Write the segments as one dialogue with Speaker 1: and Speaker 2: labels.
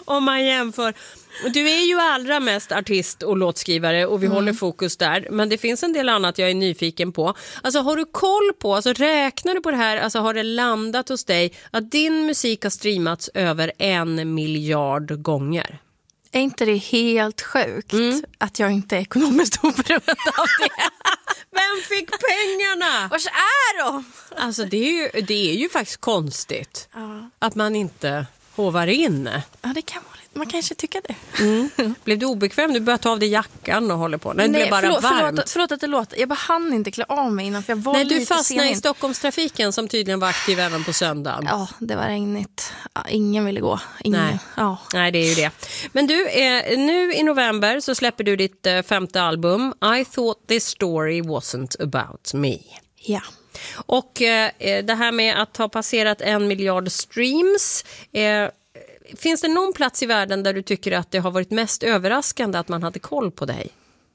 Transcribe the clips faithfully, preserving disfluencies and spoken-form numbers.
Speaker 1: om man jämför. Du är ju allra mest artist och låtskrivare och vi mm. håller fokus där. Men det finns en del annat jag är nyfiken på. Alltså har du koll på, alltså räknar du på det här, alltså har det landat hos dig att din musik har streamats över en miljard gånger?
Speaker 2: Är inte det helt sjukt
Speaker 1: mm.
Speaker 2: att jag inte är ekonomiskt oberoende av det?
Speaker 1: Vem fick pengarna?
Speaker 2: Vars är de?
Speaker 1: Alltså det är ju, det är ju faktiskt konstigt
Speaker 2: ja.
Speaker 1: att man inte hovar in.
Speaker 2: Ja, det kan vara lite. Man kanske tycker det.
Speaker 1: Mm. Blev du obekväm? Du började ta av dig jackan och håller på. Nej, det
Speaker 2: Nej
Speaker 1: blev bara
Speaker 2: förlåt,
Speaker 1: varmt.
Speaker 2: Förlåt, förlåt att det låter. Jag bara hann inte klä av mig innan för jag var
Speaker 1: Nej,
Speaker 2: lite
Speaker 1: du fastnade
Speaker 2: sen
Speaker 1: i Stockholmstrafiken som tydligen var aktiv även på söndagen.
Speaker 2: Ja, det var regnigt. Ja, ingen ville gå. Ingen.
Speaker 1: Nej.
Speaker 2: Ja.
Speaker 1: Nej, det är ju det. Men du, eh, nu i november så släpper du ditt eh, femte album I thought this story wasn't about me.
Speaker 2: Ja.
Speaker 1: Och eh, det här med att ha passerat en miljard streams... Eh, finns det någon plats i världen där du tycker att det har varit mest överraskande att man hade koll på dig?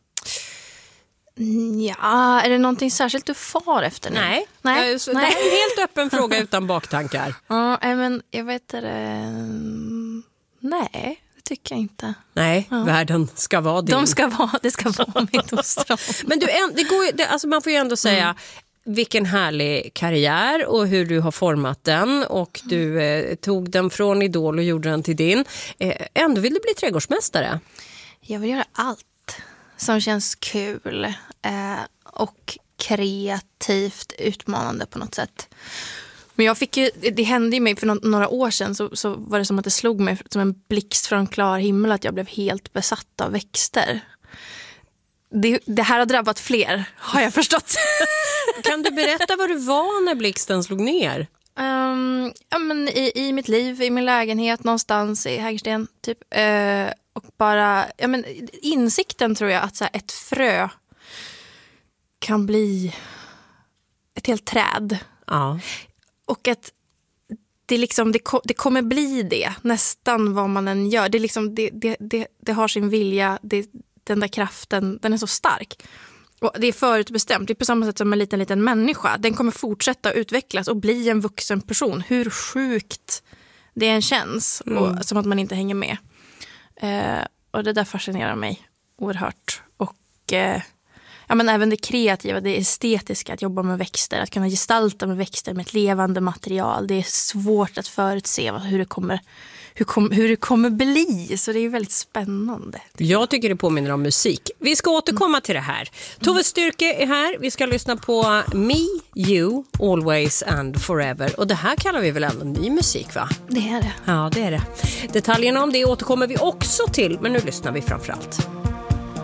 Speaker 2: Ja, är det någonting särskilt du far efter nu?
Speaker 1: Nej,
Speaker 2: Nej.
Speaker 1: Jag, så, Nej. Det är en helt öppen fråga utan baktankar.
Speaker 2: Ja, men jag vet det. Nej, det tycker jag inte.
Speaker 1: Nej, ja. Världen ska vara din.
Speaker 2: De ska vara, det ska vara mitt ostron.
Speaker 1: Men du, det går, det, alltså man får ju ändå säga... Mm. Vilken härlig karriär och hur du har format den och du eh, tog den från Idol och gjorde den till din. Eh, ändå vill du bli trädgårdsmästare.
Speaker 2: Jag vill göra allt som känns kul eh, och kreativt utmanande på något sätt. Men jag fick ju, det hände ju mig för no- några år sedan så, så var det som att det slog mig som en blixt från klar himmel att jag blev helt besatt av växter. Det, det här har drabbat fler, har jag förstått.
Speaker 1: Kan du berätta vad du var när blixten slog ner?
Speaker 2: Um, ja, men i, i mitt liv, i min lägenhet någonstans i Hägersten typ. Uh, och bara, ja, men insikten tror jag att så här, ett frö kan bli ett helt träd.
Speaker 1: Ja.
Speaker 2: Och att det, liksom, det, ko- det kommer bli det nästan vad man än gör. Det, liksom, det, det, det, det har sin vilja, det den där kraften, den är så stark. Och det är förutbestämt. Det är på samma sätt som en liten, liten människa. Den kommer fortsätta utvecklas och bli en vuxen person. Hur sjukt det än känns. Mm. Och, som att man inte hänger med. Eh, och det där fascinerar mig oerhört. Och eh, ja, men även det kreativa, det estetiska. Att jobba med växter. Att kunna gestalta med växter med ett levande material. Det är svårt att förutse hur det kommer Hur, kom, hur det kommer bli. Så det är väldigt spännande.
Speaker 1: Jag tycker det påminner om musik. Vi ska återkomma mm. till det här. Tove Styrke är här. Vi ska lyssna på Me, You, Always and Forever. Och det här kallar vi väl ändå ny musik, va?
Speaker 2: Det är det.
Speaker 1: Ja, det är det. Detaljerna om det återkommer vi också till. Men nu lyssnar vi framförallt.